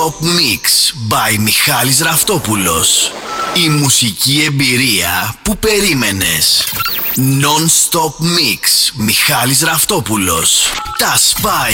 Top Mix by Μιχάλης Ραφτόπουλος. Η μουσική εμπειρία που περίμενες. Non-stop Mix Μιχάλης Ραφτόπουλος. Τα σπάει.